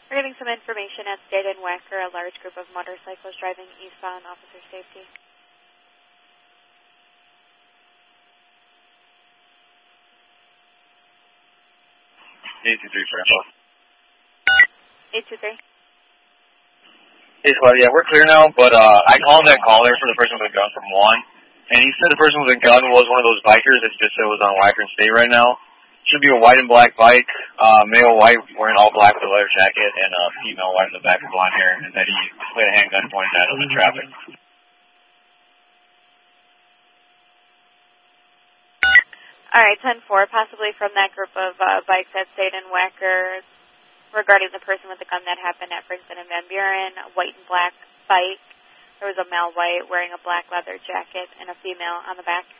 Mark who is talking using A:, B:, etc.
A: We're getting some information at State and Wacker, a large group of motorcycles driving eastbound, officer safety.
B: 823 Franco.
A: 823.
B: Hey, Squad, yeah, we're clear now, but I called that caller for the person with a gun from 1, and he said the person with a gun was one of those bikers that just said was on Wacker and State right now. Should be a white and black bike, male white wearing all black with a leather jacket, and female white in the back with blonde hair, and that he displayed a handgun pointed at him in traffic.
A: All right, 10-4, possibly from that group of bikes at State and Wacker regarding the person with the gun that happened at Princeton and Van Buren, a white and black bike. There was a male white wearing a black leather jacket and a female on the back.